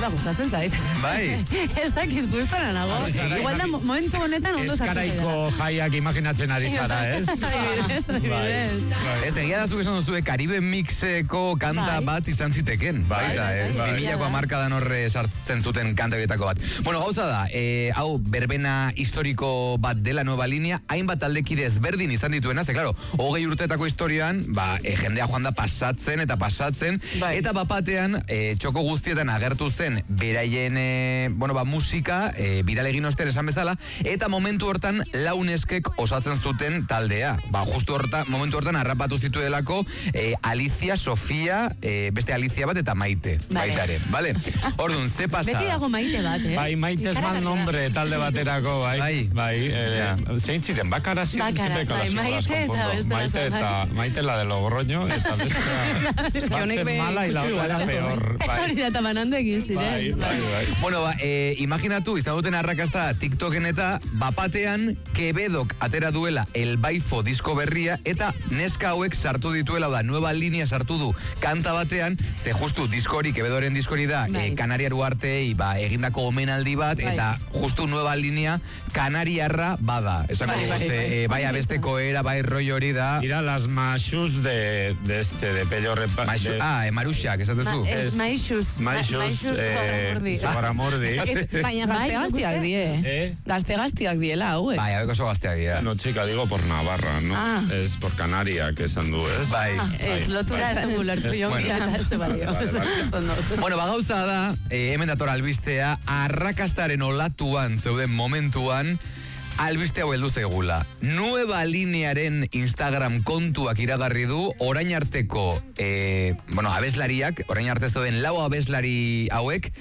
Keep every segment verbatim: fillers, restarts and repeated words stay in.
gustatzen zait. Bai. Ez dakit gustara nago. Igual da momentu honetan ondo sartu. Eskaraiko jaiak imaginatzen ari zara, ez? Adibidez, adibidez. Ez, egia da zuk esan duzu, Caribe Mixeko kanta bat izan ziteken. Baita, ez? Bimilako hamarkadan horre sartzen zuten kanta bietako bat. Bueno, gauza da, hau berbena historiko bat dela Nueva Linea, hainbat taldekide ezberdin izan dituena, ze, claro, hogei urtetako historian, ba, jendea joan da pasatzen eta pasatzen, eta bapatean, txoko guztietan agertu zen beraien, bueno, ba, musika, biral egin osten esan bezala, eta momentu hortan launeskek osatzen zuten taldea. Ba, justu horta, momentu hortan harrapatu zituelako Alicia, Sofia, beste Alicia bat eta Maite. Baitare, bale? Orduan, ze pasa? Beti dago Maite bat, eh? Bai, Maite ez mal nombre talde baterako, bai. Bai, zein ziren, bakara ziren zipeko las horas confundo. Maite eta Maite la de Logroño, eta beste va a ser mala y la otra era peor. Hori da tamanando egin ziren. Bueno, ba, imaginatu, izan duten arrakasta TikToken eta bapatean Quevedok atera duela El Baifo disko berria eta neska hauek sartu dituela da Nueva Linea sartu du kanta batean, ze justu diskori, Quevedoren diskori da Kanariaru artei ba, egindako omenaldi bat eta justu Nueva Linea Kanariarra bada. Esan bai abesteko era, bai rollo hori da. Ira las machus de, de este, de Pello Repa. De... Ah, e Maruxak, esatezu. Es maixus. Maixus, Zabaramordi. Baina gazte-gaztiak die. Gazte-gaztiak diela, hauek. Bai, hauek oso gazteak die. No, chica, digo por Navarra, ¿no? Ah. Es por Canaria, que esan du, ez? Bai. Ez lotura ez dugu lertu jongi eta ez du balio. Bueno, bagauza da, hemen dator albistea, arrakastaren olatuan zeuden momentuan, albiste hau heldu zaigula. Nueva Linearen Instagram kontuak iragarri du, orain arteko, eh, bueno, abeslariak, orain arte zeuden lau abeslari hauek,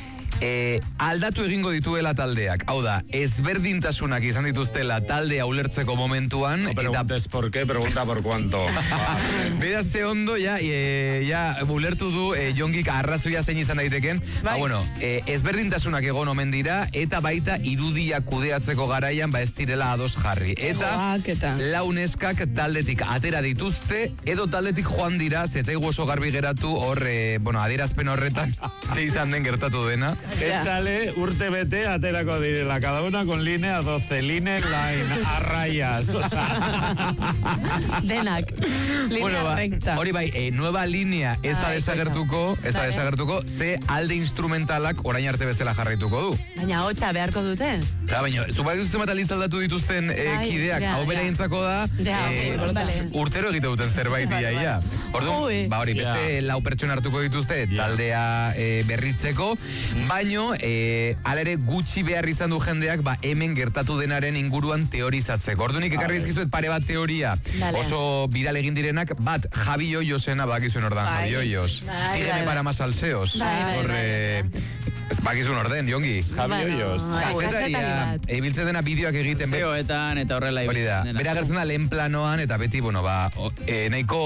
E, aldatu egingo dituela taldeak. Hau da, ezberdintasunak izan dituztela taldea ulertzeko momentuan. No preguntes eta... por qué, pregunta por cuánto. Beraz ze ondo, ja, e, ja ulertu du e, Jongik arrazoia zein izan daiteken. Ba, bueno, e, ezberdintasunak egon omen dira, eta baita irudia kudeatzeko garaian, ba ez direla ados jarri. Eta launeskak taldetik atera dituzte, edo taldetik joan dira, zetzaigu oso garbi geratu, hor, e, bueno, adierazpen horretan, ze izan den gertatu dena. Échale, urte bete, aterako direla, cada una con línea doce, line, line, a rayas, o sea... Denak, línea bueno, ba, recta. Hori bai, eh, Nueva Linea ez da desagertuko, ez da desagertuko, ze alde instrumentalak orain arte bezala jarraituko du. Baina hotxa beharko dute? Da, baina, zupak dituzten bat alista aldatu dituzten eh, kideak, hau bera intzako da, eh, urtero egite duten zerbait iaia. Orduan, ba hori, beste lau pertsona hartuko dituzte, taldea eh, berritzeko, baino, eh, alere gutxi behar izan du jendeak, ba, hemen gertatu denaren inguruan teorizatzeko. Ordunik ekarri izkizuet pare bat teoria, oso viral egin direnak, bat Javi Hoyosena, bakizuen ordan, Javi Hoyos. Sígueme para más salseos. Horre... Bakizun orden, Jongi. Javi Hoyos. Gazetaria, ibiltzen dena bideoak egiten. Zeoetan eta horrela hori da. Bera gertzen da lehen planoan, eta beti, bueno, ba, e, nahiko...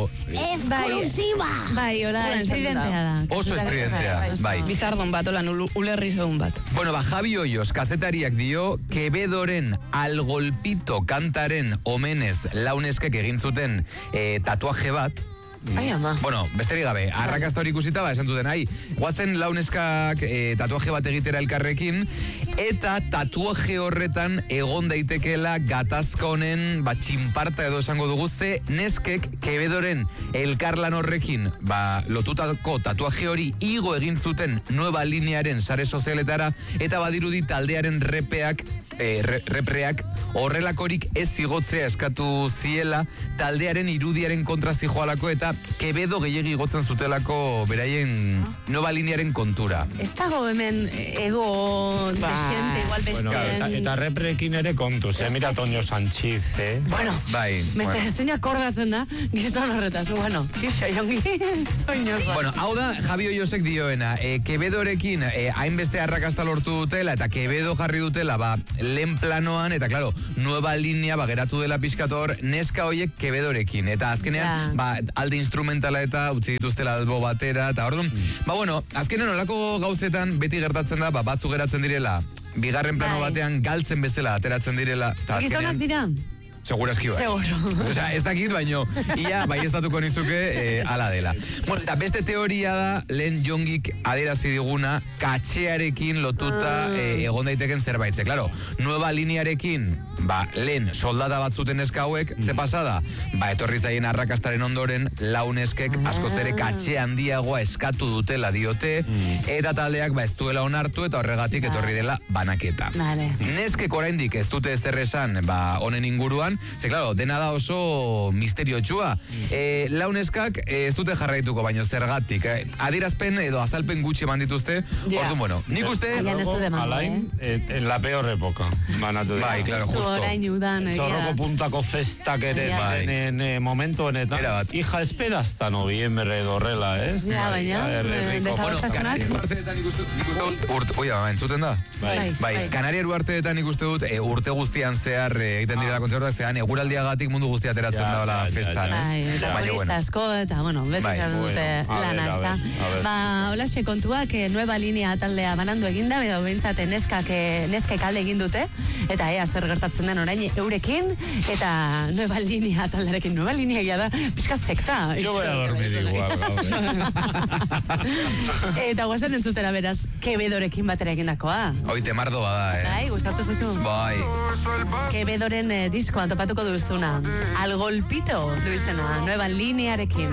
Esklusiba! Bai, hola, estridentea da. Oso estridentea, bai. Bizardon bat, hola, ulerri zon bat. Bueno, ba, Javi Hoyos, kazetariak dio, Quevedoren Al Golpito kantaren omenez launeskek egin zuten e, tatuaje bat. Ai, ama. Bueno, besterik gabe, arrakasta hori ikusita, ba, esan duten, ai, guazen launeskak e, tatuaje bat egitera elkarrekin, eta tatuaje horretan egon daitekeela gatazka honen, ba, txinparta edo esango dugu, ze neskek Quevedoren elkarlan horrekin, ba, lotutako tatuaje hori igo egin zuten Nueva Linearen sare sozialetara, eta badirudi taldearen repeak, e, re, repreak, horrelakorik ez zigotzea eskatu ziela, taldearen irudiaren kontra zijoalako eta Quevedo gehiegi igotzen zutelako beraien Nueva Linearen kontura. Ez dago hemen ego ba, desiente, igual besteen... Bueno, eta, eta reprekin ere kontu, ze mira Toño Sanchiz, eh? Bueno, bai, beste bueno. Ez zein akordatzen da, gizon horretaz, bueno, kixo, Jongi, Toño. Bueno, hau da, Javi Hoyosek dioena, e, Quevedorekin e, hainbeste arrakasta lortu dutela, eta Quevedo jarri dutela, ba, lehen planoan, eta claro, Nueva Linea, ba, geratu dela pizkator, neska hoiek Quevedorekin, eta azkenean, ja. Ba, alde instrumentala eta utzi dituztela albo batera, eta orduan, mm. ba, bueno, azkenean olako gauzetan beti gertatzen da, ba, batzu geratzen direla, bigarren plano batean galtzen bezala ateratzen direla, eta azkenean... dira? Segurazki bai. Seguro. Osea, ez dakit, baino, ia, bai ez datuko nizuke, eh, ala dela. Bueno, eta beste teoria da, lehen jongik aderazi diguna, katxearekin lotuta eh, egon daiteken zerbait. Ze, claro, nueva linearekin, ba, lehen soldata bat zuten eska hauek, mm. ze pasada? Ba, etorri zaien arrakastaren ondoren, launeskek askoz ere katxe handiagoa eskatu dutela diote, mm. eta taldeak, ba, ez duela onartu, eta horregatik etorri dela banaketa. Vale. Neskek oraindik ez dute ezer esan, ba, honen inguruan, ze, claro, dena da oso misterio txua. Mm. E, launeskak ez dute jarraituko, baino zergatik. Eh? Adirazpen edo azalpen gutxi eman dituzte. Yeah. Orduan, bueno, nik uste... Alain, eh? en la peor época. Manatu bai, claro, justo. Zorroko puntako festak ere, bai. en, en momento honetan. Hija, espera hasta noviembre dorrela, ez? Ja, baina, desadostasunak. Ui, entzuten da? Bai, bai. Kanariaru arteetan ikuste dut, e, urte guztian zehar e, egiten direla kontzertuak, zean eguraldiagatik mundu guztia ateratzen ja, da la festan, ez? Bai, eta turista asko, eta, bueno, beti bai, dute lan azta. Ba, holaxe kontuak, nueva linea taldea banandu eginda, edo bintzate neskak, neskek alde egin dute, eta ea, zer gertatzen den orain eurekin, eta nueva linea talderekin, nueva linea egia da, pixka sekta. Yo voy a dormir igual. Eta guazen entzutera beraz, Kebedorekin batera egindakoa. Hoi temardo bada, eh? Bai, gustatu zaitu. Bai. Kebedoren eh, diskoan topatuko duzuna. Al golpito, duizena, nueva linearekin.